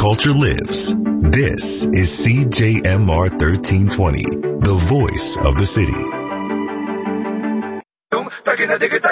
culture lives. This is CJMR 1320, the voice of the city.